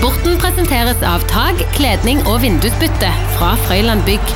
Sporten presenteres av tag, kledning og vindusbytte fra Frøyland Bygg.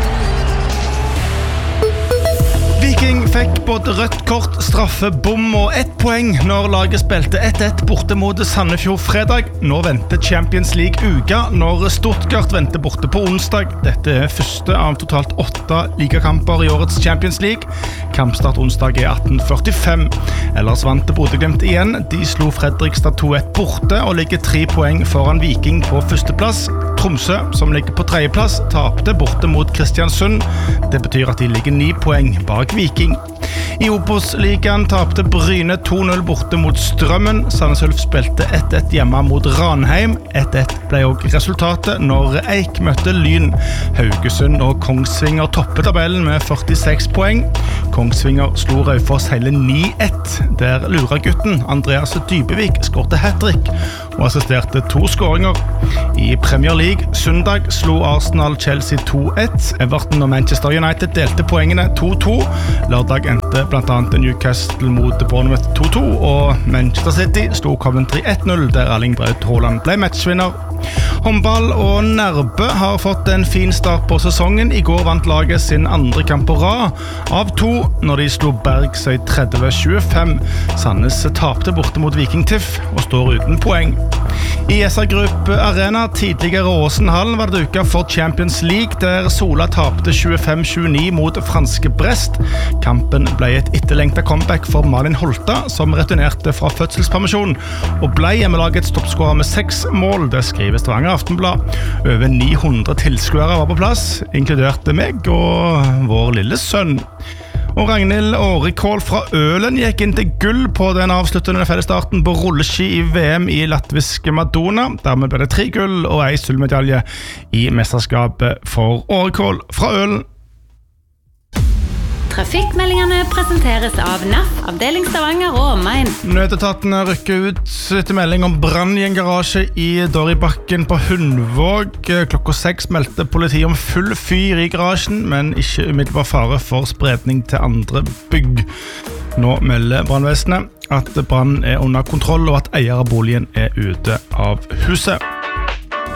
Viking fikk både rødt kort, straffe, bom og 1 poeng når laget spilte 1-1 borte mot Sandefjord fredag. Nå venter Champions League-uka når Stuttgart venter borte på onsdag. Dette første av totalt 8 ligakamper i årets Champions League. Kampstart onsdag 18:45. Ellers vant Bodø/Glimt igjen. De slo Fredrikstad 2-1 borte og ligger 3 poeng foran Viking på førsteplass. Tromsø, som ligger på tredjeplass, tapte borte mot Kristiansund. Det betyr at de ligger 9 poeng bak Viking. I Obos-ligaen tapte Bryne 2-0 borte mot Strømmen. Sandnes Ulf spilte 1-1 hjemme mot Ranheim. 1-1 ble også resultatet når Eik møtte Lyn. Haugesund og Kongsvinger toppet tabellen med 46 poeng. Kongsvinger slo Raufoss hele 9-1, der luragutten Andreas Dybevik skårte hat-trick og assisterte 2 skåringer. I Premier League søndag slo Arsenal Chelsea 2-1. Everton og Manchester United delte poengene 2-2. Lørdag endte blant annet Newcastle mot Bournemouth 2-2, og Manchester City slo Coventry 1-0, der Erling Braut Haaland ble matchvinner. Håndball og Nærbø har fått en fin start på sesongen. I går vant laget sin andre kamp på rad av 2 når de slo Bergsøy 30-25. Sandnes tapte borte mot Viking TIFF og står uten poeng. I SR Group Arena, tidligere Åsenhallen, var det uka for Champions League, der Sola tapte 25-29 mot franske Brest. Kampen ble et etterlengtet comeback for Malin Holta, som returnerte fra fødselspermisjon, og ble hjemmelagets toppskårer med 6 mål, det skriver Stavanger Aftenblad. Over 900 tilskuere var på plass, inkluderte meg og vår lille sønn. Og Ragnhild Årikål fra Ølen gikk inn til gull på den avsluttende fellesstarten på rulleski i VM i latviske Madonna. Dermed ble det 3 gull og 1 sølvmedalje i mesterskapet for Årikål fra Ølen. Trafikkmeldingene presenteres av NAF, avdeling Stavanger og omegn. Nødetatene rykker ut etter melding om brann i en garasje i Doribakken på Hundvåg. Klokka 6 meldte politiet om full fyr i garasjen, men ikke umiddelbar fare for spredning til andre bygg. Nå melder brannvesenet at brann er under kontroll og at eier av boligen er ute av huset.